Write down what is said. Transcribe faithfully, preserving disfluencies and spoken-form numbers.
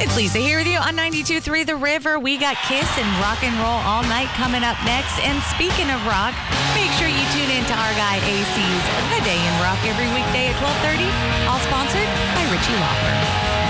It's Lisa here with you on ninety-two point three The River. We got Kiss and Rock and Roll All Night coming up next. And speaking of rock, make sure you tune in to our guy A C's The Day in Rock every weekday at twelve thirty. All sponsored by Richie Loffer.